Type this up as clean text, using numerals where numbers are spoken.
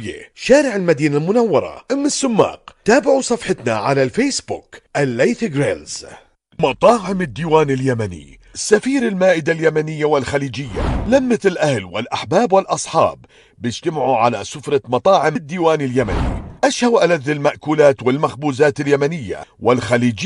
زابية، شارع المدينة المنورة، أم السماق. تابعوا صفحتنا على الفيسبوك الليث جريلز. مطاعم الديوان اليمني، سفير المائدة اليمنية والخليجية. لمة الأهل والأحباب والأصحاب بيجتمعوا على سفرة مطاعم الديوان اليمني. أشهى وألذ المأكولات والمخبوزات اليمنية والخليجية